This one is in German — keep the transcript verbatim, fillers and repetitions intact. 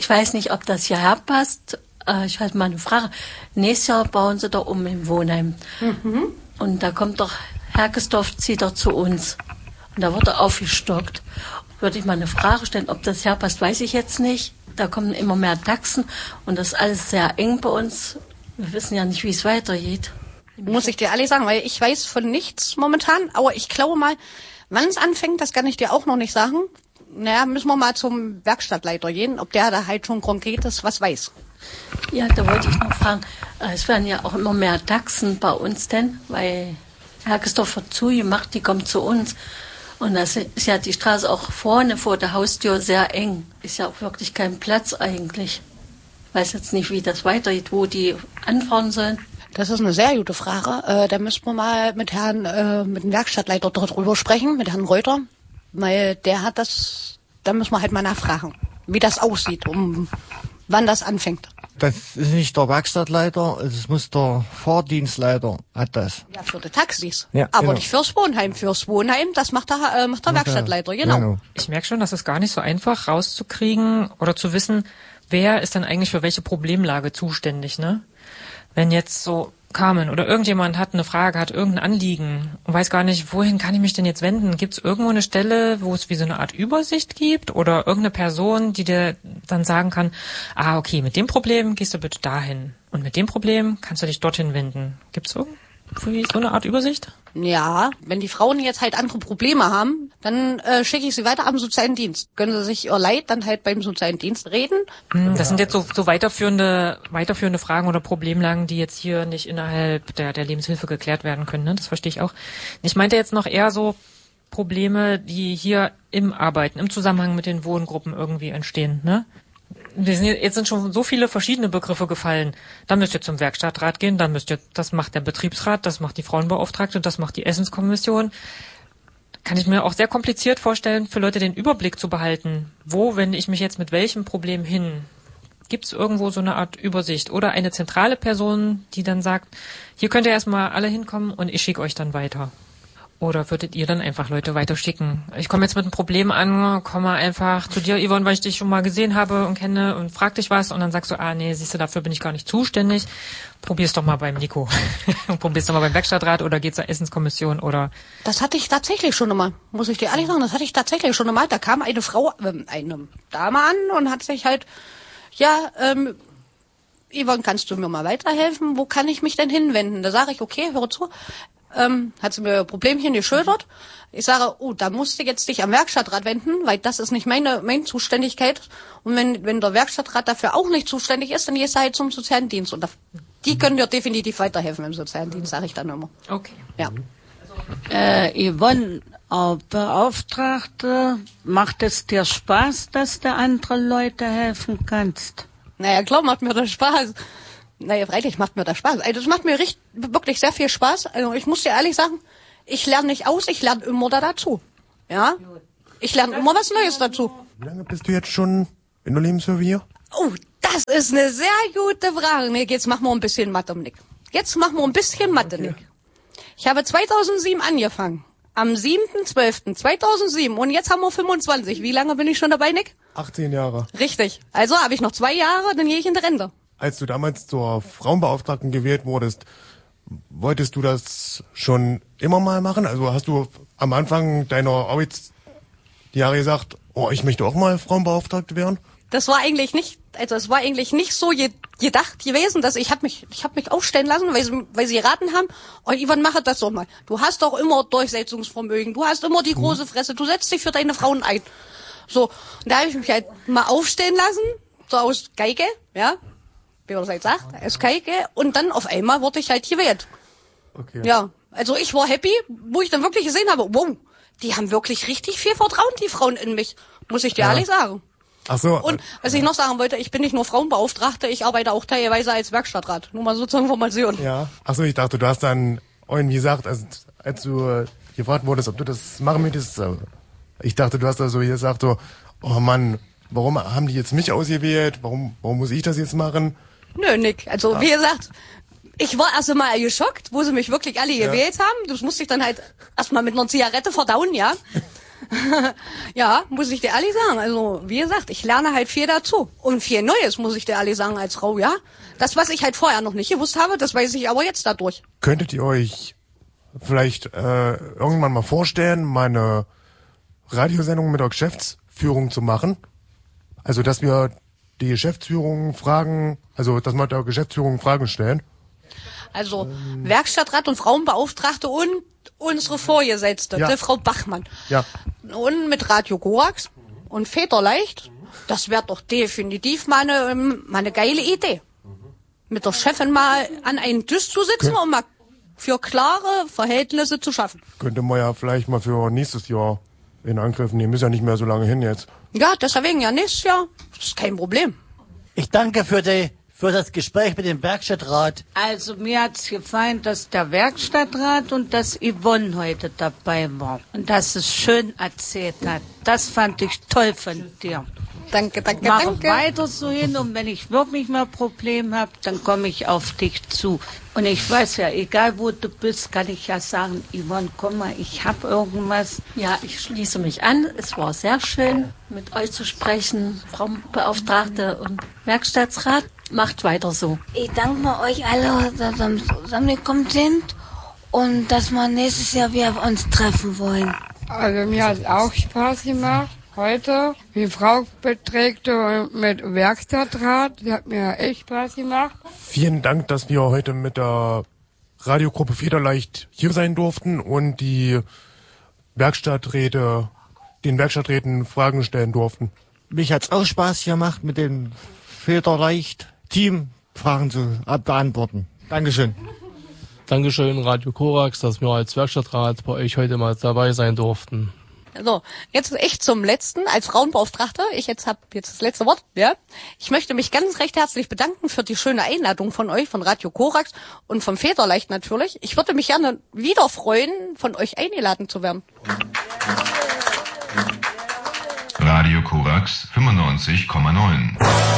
Ich weiß nicht, ob das hierher passt. Äh, ich hatte mal eine Frage. Nächstes Jahr bauen sie doch um im Wohnheim. Mhm. Und da kommt doch Herkesdorf, zieht doch zu uns. Und da wird er aufgestockt. Würde ich mal eine Frage stellen, ob das herpasst, weiß ich jetzt nicht. Da kommen immer mehr Taxen und das ist alles sehr eng bei uns. Wir wissen ja nicht, wie es weitergeht. Muss ich dir ehrlich sagen, weil ich weiß von nichts momentan. Aber ich glaube mal, wann es anfängt, das kann ich dir auch noch nicht sagen. Naja, müssen wir mal zum Werkstattleiter gehen, ob der da halt schon konkretes was weiß. Ja, da wollte ich noch fragen. Es werden ja auch immer mehr Taxen bei uns denn, weil Herkesdorf wird zugemacht, die kommen zu uns. Und das ist ja die Straße auch vorne vor der Haustür sehr eng. Ist ja auch wirklich kein Platz eigentlich. Ich weiß jetzt nicht, wie das weitergeht, wo die anfahren sollen. Das ist eine sehr gute Frage. Äh, da müssen wir mal mit Herrn, äh, mit dem Werkstattleiter darüber sprechen, mit Herrn Reuter. Weil der hat das, da müssen wir halt mal nachfragen, wie das aussieht, um wann das anfängt. Das ist nicht der Werkstattleiter, es muss der Fahrdienstleiter, hat das. Ja, für die Taxis. Ja, aber genau. nicht fürs Wohnheim. Fürs Wohnheim, das macht der, äh, macht der Macht Werkstattleiter, der, genau. genau. Ich merke schon, dass es gar nicht so einfach rauszukriegen oder zu wissen, wer ist dann eigentlich für welche Problemlage zuständig, ne? Wenn jetzt so Carmen oder irgendjemand hat eine Frage, hat irgendein Anliegen und weiß gar nicht, wohin kann ich mich denn jetzt wenden? Gibt es irgendwo eine Stelle, wo es wie so eine Art Übersicht gibt oder irgendeine Person, die dir dann sagen kann, ah, okay, mit dem Problem gehst du bitte dahin und mit dem Problem kannst du dich dorthin wenden. Gibt es irgendwie so eine Art Übersicht? Ja, wenn die Frauen jetzt halt andere Probleme haben, dann äh, schicke ich sie weiter am sozialen Dienst. Können sie sich ihr Leid dann halt beim sozialen Dienst reden? Das sind jetzt so, so weiterführende, weiterführende Fragen oder Problemlagen, die jetzt hier nicht innerhalb der, der Lebenshilfe geklärt werden können. Ne? Das verstehe ich auch. Ich meinte jetzt noch eher so Probleme, die hier im Arbeiten, im Zusammenhang mit den Wohngruppen irgendwie entstehen. Ne? Wir sind, jetzt sind schon so viele verschiedene Begriffe gefallen. Da müsst ihr zum Werkstattrat gehen, da müsst ihr, das macht der Betriebsrat, das macht die Frauenbeauftragte, das macht die Essenskommission. Kann ich mir auch sehr kompliziert vorstellen, für Leute den Überblick zu behalten. Wo wende ich mich jetzt mit welchem Problem hin? Gibt es irgendwo so eine Art Übersicht oder eine zentrale Person, die dann sagt, hier könnt ihr erstmal alle hinkommen und ich schicke euch dann weiter? Oder würdet ihr dann einfach Leute weiterschicken? Ich komme jetzt mit einem Problem an, komme einfach zu dir, Yvonne, weil ich dich schon mal gesehen habe und kenne und frag dich was und dann sagst du, ah nee, siehst du, dafür bin ich gar nicht zuständig. Probier's doch mal beim Nico. Probier's doch mal beim Werkstattrat oder geh zur Essenskommission oder... Das hatte ich tatsächlich schon einmal, muss ich dir ehrlich sagen, das hatte ich tatsächlich schon einmal. Da kam eine Frau, äh, eine Dame an und hat sich halt, ja, ähm, Yvonne, kannst du mir mal weiterhelfen? Wo kann ich mich denn hinwenden? Da sage ich, okay, höre zu. Ähm, hat sie mir Problemchen geschildert. Ich sage, oh, da musst du jetzt dich am Werkstattrat wenden, weil das ist nicht meine, meine Zuständigkeit. Und wenn, wenn der Werkstattrat dafür auch nicht zuständig ist, dann gehst du halt zum sozialen Dienst. Und da, die können dir definitiv weiterhelfen im sozialen Dienst, sage ich dann immer. Okay. Ja. Äh, Yvonne, als Beauftragte, macht es dir Spaß, dass du andere Leute helfen kannst? Naja, klar macht mir das Spaß. Naja, freilich macht mir das Spaß. Also es macht mir richtig, wirklich sehr viel Spaß. Also ich muss dir ehrlich sagen, ich lerne nicht aus, ich lerne immer da dazu. Ja? Ich lerne immer was Neues dazu. Wie lange bist du jetzt schon in der Lebenshilfe hier? Oh, das ist eine sehr gute Frage. Nee, jetzt machen wir ein bisschen Mathe, Nick. Jetzt machen wir ein bisschen Mathe, Nick. Ich habe zweitausendsieben angefangen. Am siebten zwölften zweitausendsieben. Und jetzt haben wir fünfundzwanzig. Wie lange bin ich schon dabei, Nick? achtzehn Jahre. Richtig. Also habe ich noch zwei Jahre, dann gehe ich in die Rente. Als du damals zur Frauenbeauftragten gewählt wurdest, wolltest du das schon immer mal machen? Also hast du am Anfang deiner Arbeitsjahre gesagt, oh, ich möchte auch mal Frauenbeauftragte werden? Das war eigentlich nicht, also es war eigentlich nicht so je, gedacht gewesen, dass ich habe mich, ich habe mich aufstellen lassen, weil sie, weil sie geraten haben. Oh, Yvonne, mach das doch mal. Du hast doch immer Durchsetzungsvermögen, du hast immer die große Fresse, du setzt dich für deine Frauen ein. So, und da habe ich mich halt mal aufstellen lassen, so aus Geige, ja. Wie man das halt sagt, als Geige, und dann auf einmal wurde ich halt gewählt. Okay. Ja, also ich war happy, wo ich dann wirklich gesehen habe, wow, die haben wirklich richtig viel Vertrauen, die Frauen in mich, muss ich dir Ja. ehrlich sagen. Ach so. Und was ich noch sagen wollte, ich bin nicht nur Frauenbeauftragte, ich arbeite auch teilweise als Werkstattrat. Nur mal so zur Information. Ja. Ach so, ich dachte, du hast dann irgendwie gesagt, als, als du äh, gefragt wurdest, ob du das machen möchtest, äh, ich dachte, du hast da so gesagt, so, oh Mann, warum haben die jetzt mich ausgewählt? Warum, warum muss ich das jetzt machen? Nö, Nick. Also, Ah. wie gesagt, ich war erst einmal geschockt, wo sie mich wirklich alle Ja. gewählt haben. Das musste ich dann halt erstmal mit einer Zigarette verdauen, ja. Ja, muss ich dir ehrlich sagen. Also, wie gesagt, ich lerne halt viel dazu. Und viel Neues, muss ich dir ehrlich sagen, als Frau, ja. Das, was ich halt vorher noch nicht gewusst habe, das weiß ich aber jetzt dadurch. Könntet ihr euch vielleicht äh, irgendwann mal vorstellen, meine Radiosendung mit der Geschäftsführung zu machen? Also, dass wir die Geschäftsführung fragen, also, dass wir der Geschäftsführung Fragen stellen? Also, ähm. Werkstattrat und Frauenbeauftragte und unsere Vorgesetzte, ja. die Frau Bachmann. Ja. Und mit Radio Korax und Väterleicht, das wäre doch definitiv mal eine, mal eine geile Idee. Mit der Chefin mal an einen Tisch zu sitzen Kön- und mal für klare Verhältnisse zu schaffen. Könnte man ja vielleicht mal für nächstes Jahr in Angriff nehmen. Ist ja nicht mehr so lange hin jetzt. Ja, deswegen ja nächstes Jahr. Das ist kein Problem. Ich danke für die für das Gespräch mit dem Werkstattrat. Also mir hat's gefallen, dass der Werkstattrat und dass Yvonne heute dabei war. Und dass es schön erzählt hat. Das fand ich toll von dir. Danke, danke, Mach danke. weiter so hin und wenn ich wirklich mal ein Problem habe, dann komme ich auf dich zu. Und ich weiß ja, egal wo du bist, kann ich ja sagen, Yvonne, komm mal, ich habe irgendwas. Ja, ich schließe mich an. Es war sehr schön, mit euch zu sprechen, Frau Beauftragte und Werkstattsrat. Macht weiter so. Ich danke euch alle, dass ihr zusammengekommen sind und dass wir nächstes Jahr wieder uns treffen wollen. Also mir hat es auch Spaß gemacht. Heute mit Frau Beträgte und mit Werkstattrat. Das hat mir echt Spaß gemacht. Vielen Dank, dass wir heute mit der Radiogruppe Väterleicht hier sein durften und die Werkstatträte, den Werkstatträten Fragen stellen durften. Mich hat's auch Spaß gemacht, mit dem Väterleicht-Team Fragen zu beantworten. Dankeschön. Dankeschön, Radio Korax, dass wir als Werkstattrat bei euch heute mal dabei sein durften. So, jetzt echt zum Letzten, als Frauenbeauftragte, ich jetzt habe jetzt das letzte Wort, ja. Ich möchte mich ganz recht herzlich bedanken für die schöne Einladung von euch, von Radio Korax und vom Väterleicht natürlich. Ich würde mich gerne wieder freuen, von euch eingeladen zu werden. Radio Korax fünfundneunzig Komma neun